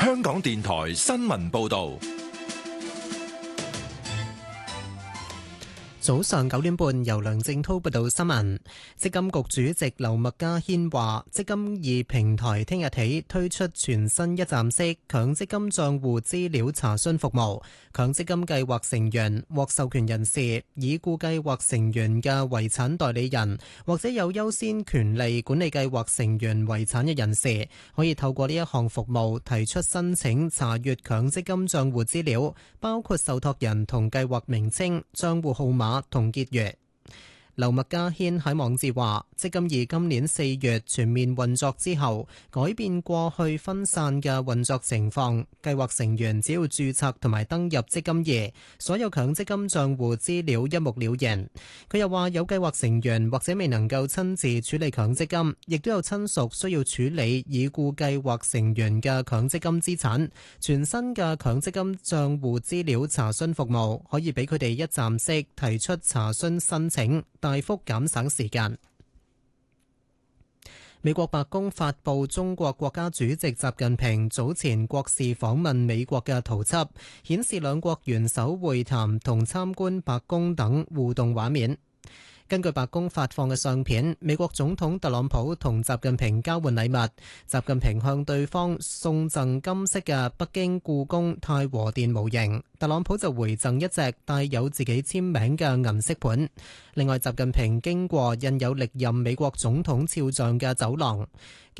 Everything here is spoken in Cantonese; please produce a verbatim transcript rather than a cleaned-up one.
香港電台新聞報道。 早上九點半，由梁正滔報道新聞。積金局主席劉麥嘉軒話，積金易平台聽日起推出全新一站式強積金帳戶資料查詢服務，強積金計劃成員、獲授權人士、已故計劃成員嘅遺產代理人或者有優先權利管理計劃成員遺產嘅人士，可以透過呢一項服務提出申請查閱強積金帳戶資料，包括受託人同計劃名稱、帳戶號碼同結餘。劉麥嘉軒喺網誌話，積金易今年四月全面運作之後，改變過去分散嘅運作情況，計劃成員只要註冊同埋登入積金易，所有強積金帳戶資料一目了然。佢又話，有計劃成員或者未能夠親自處理強積金，亦都有親屬需要處理已故計劃成員嘅強積金資產。全新嘅強積金帳戶資料查詢服務可以俾佢哋一站式提出查詢申請，大幅減省時間。美國白宮發布中國國家主席習近平早前國事訪問美國嘅圖輯，顯示兩國元首會談同參觀白宮等互動畫面。根據白宮發放嘅相片，美國總統特朗普同習近平交換禮物，習近平向對方送贈金色嘅北京故宮太和殿模型，特朗普就回贈一隻帶有自己簽名嘅銀色盤。另外，習近平經過印有歷任美國總統肖像嘅走廊。